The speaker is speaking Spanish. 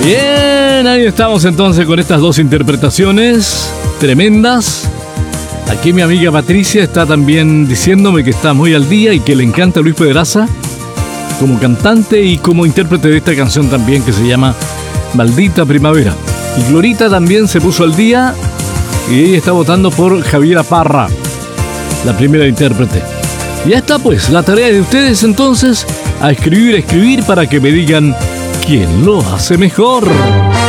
Bien, ahí estamos entonces con estas dos interpretaciones tremendas. Aquí mi amiga Patricia está también diciéndome que está muy al día y que le encanta Luis Pedraza como cantante y como intérprete de esta canción también que se llama Maldita Primavera. Y Glorita también se puso al día y ella está votando por Javiera Parra, la primera intérprete. Ya está pues, la tarea de ustedes entonces a escribir para que me digan quién lo hace mejor.